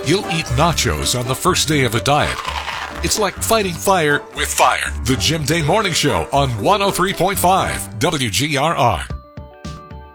You'll eat nachos on the first day of a diet. It's like fighting fire with fire. The Jim Day Morning Show on 103.5 WGRR.